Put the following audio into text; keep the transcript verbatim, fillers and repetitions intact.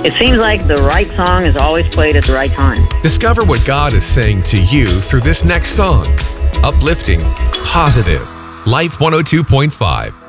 It seems like the right song is always played at the right time. Discover what God is saying to you through this next song. Uplifting, positive. Life one oh two point five.